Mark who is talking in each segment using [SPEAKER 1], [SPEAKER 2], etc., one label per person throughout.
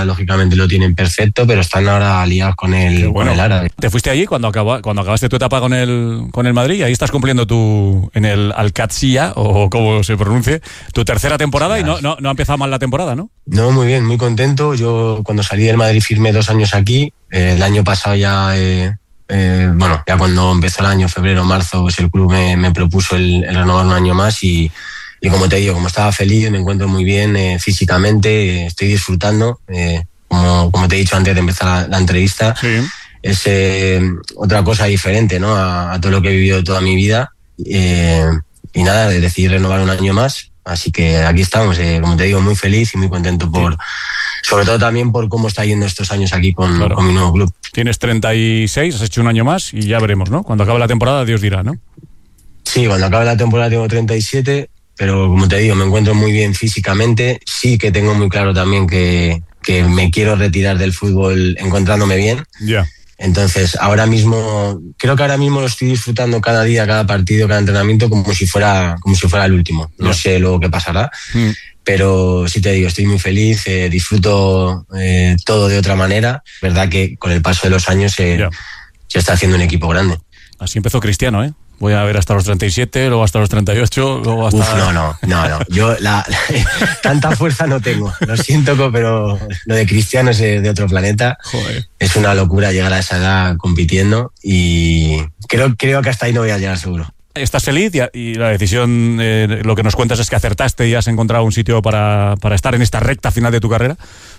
[SPEAKER 1] lógicamente lo tienen perfecto, pero están ahora liados con el árabe.
[SPEAKER 2] ¿Te fuiste allí cuando acabaste tu etapa con el Madrid? Y ahí estás cumpliendo en el Al-Qadsiya, o como se pronuncie, tu tercera temporada. Sí, y no ha empezado mal la temporada, ¿no?
[SPEAKER 1] No, muy bien, muy contento. Yo cuando salí del Madrid firmé 2 años aquí. El año pasado ya... ya cuando empezó el año, febrero, marzo, pues el club me propuso el renovar un año más y como te digo, como estaba feliz, me encuentro muy bien físicamente, estoy disfrutando, como te he dicho antes de empezar la entrevista.
[SPEAKER 2] Sí.
[SPEAKER 1] Es otra cosa diferente, ¿no? A todo lo que he vivido toda mi vida y nada, decidí renovar un año más, así que aquí estamos, como te digo, muy feliz y muy contento sobre todo también por cómo está yendo estos años aquí con mi nuevo club.
[SPEAKER 2] Tienes 36, has hecho un año más y ya veremos, ¿no? Cuando acabe la temporada, Dios dirá, ¿no?
[SPEAKER 1] Sí, cuando acabe la temporada tengo 37, pero como te digo, me encuentro muy bien físicamente. Sí que tengo muy claro también que me quiero retirar del fútbol encontrándome bien.
[SPEAKER 2] Ya.
[SPEAKER 1] Entonces, creo que ahora mismo lo estoy disfrutando cada día, cada partido, cada entrenamiento como si fuera el último. No sé luego qué pasará. Pero sí te digo, estoy muy feliz, disfruto todo de otra manera. Verdad que con el paso de los años se está haciendo un equipo grande.
[SPEAKER 2] Así empezó Cristiano, ¿eh? Voy a ver hasta los 37, luego hasta los 38, luego hasta...
[SPEAKER 1] No. Yo tanta fuerza no tengo. Lo siento, pero lo de Cristiano es de otro planeta.
[SPEAKER 2] Joder.
[SPEAKER 1] Es una locura llegar a esa edad compitiendo y creo que hasta ahí no voy a llegar seguro.
[SPEAKER 2] Estás feliz y la decisión, lo que nos cuentas es que acertaste y has encontrado un sitio para estar en esta recta final de tu carrera,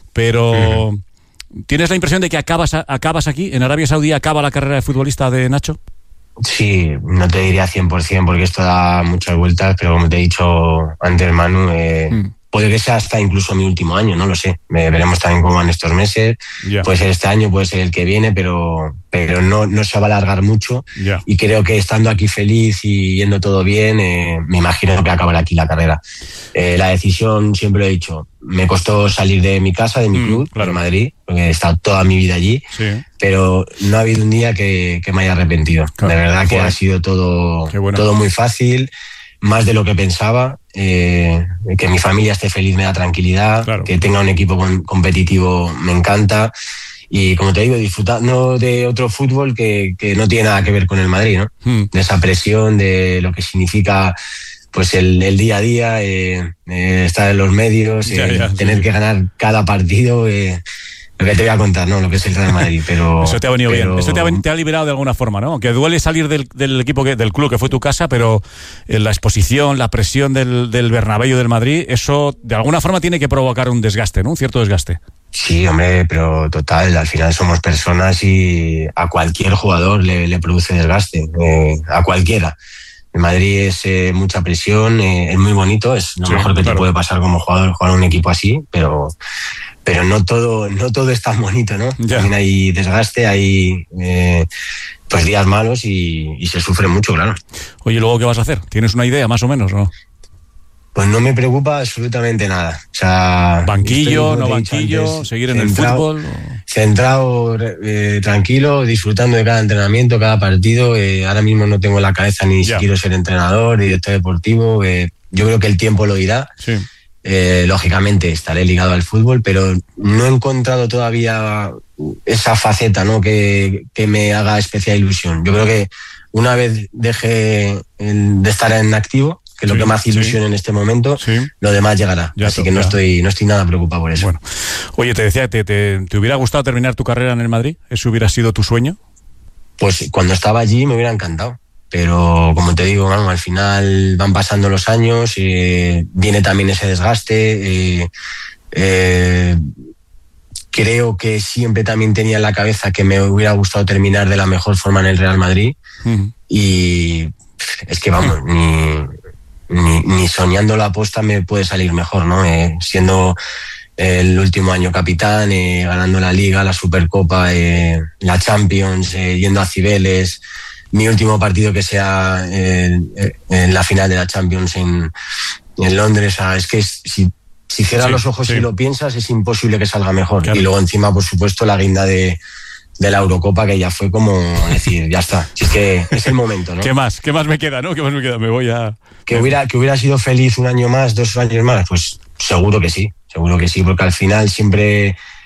[SPEAKER 2] pero ¿tienes la impresión de que acabas aquí, en Arabia Saudí, acaba la carrera de futbolista de Nacho?
[SPEAKER 1] Sí, no te diría 100% porque esto da muchas vueltas, pero como te he dicho antes, Manu, puede que sea hasta incluso mi último año, no lo sé. Veremos también cómo van estos meses. Puede ser este año, puede ser el que viene, pero no se va a alargar mucho. Y creo que estando aquí feliz y yendo todo bien, me imagino que acabará aquí la carrera. La decisión, siempre lo he dicho, me costó salir de mi casa, de mi club, de Madrid, porque he estado toda mi vida allí, pero no ha habido un día que me haya arrepentido. De verdad que ha sido todo muy fácil, más de lo que pensaba. Que mi familia esté feliz me da tranquilidad, que tenga un equipo competitivo me encanta. Y como te digo, disfrutando de otro fútbol que no tiene nada que ver con el Madrid, ¿no? De esa presión, de lo que significa pues el día a día, estar en los medios, tener que ganar cada partido. Lo que te voy a contar, ¿no? Lo que es el Real Madrid, pero...
[SPEAKER 2] Eso te ha venido bien. Eso te ha liberado de alguna forma, ¿no? Que duele salir del equipo, del club que fue tu casa, pero la exposición, la presión del Bernabéu del Madrid, eso de alguna forma tiene que provocar un desgaste, ¿no? Un cierto desgaste.
[SPEAKER 1] Sí, hombre, pero total, al final somos personas y a cualquier jugador le produce desgaste, a cualquiera. En Madrid es mucha presión, es muy bonito, es lo mejor que te puede pasar como jugador, jugar en un equipo así, pero no todo es tan bonito, ¿no? También hay desgaste, hay pues días malos y se sufre mucho, claro.
[SPEAKER 2] Oye, ¿luego qué vas a hacer? ¿Tienes una idea más o menos, no?
[SPEAKER 1] Pues no me preocupa absolutamente nada. O sea,
[SPEAKER 2] banquillo, no banquillo, antes, seguir en el fútbol.
[SPEAKER 1] Centrado, tranquilo, disfrutando de cada entrenamiento, cada partido. Ahora mismo no tengo en la cabeza ni si quiero ser entrenador, director deportivo. Yo creo que el tiempo lo dirá.
[SPEAKER 2] Sí.
[SPEAKER 1] Lógicamente estaré ligado al fútbol, pero no he encontrado todavía esa faceta, ¿no? que me haga especial ilusión. Yo creo que una vez deje de estar en activo, que es lo que me hace ilusión en este momento, lo demás llegará. Así que no estoy nada preocupado por eso.
[SPEAKER 2] Bueno. Oye, te decía, ¿te hubiera gustado terminar tu carrera en el Madrid? ¿Eso hubiera sido tu sueño?
[SPEAKER 1] Pues cuando estaba allí me hubiera encantado. Pero como te digo, al final van pasando los años, viene también ese desgaste. Creo que siempre también tenía en la cabeza que me hubiera gustado terminar de la mejor forma en el Real Madrid. Y es que vamos, ni soñando la aposta me puede salir mejor, ¿no? Siendo el último año capitán, ganando la Liga, la Supercopa, la Champions, yendo a Cibeles, mi último partido que sea en la final de la Champions en Londres. Es que si cierras los ojos y lo piensas, es imposible que salga mejor. Claro. Y luego encima, por supuesto, la guinda de la Eurocopa, que ya fue como decir, ya está. Si es que es el momento, ¿no?
[SPEAKER 2] ¿Qué más me queda, no? ¿Qué más me queda? Me voy a...
[SPEAKER 1] Que hubiera sido feliz un año más, 2 años más, pues seguro que sí, porque al final siempre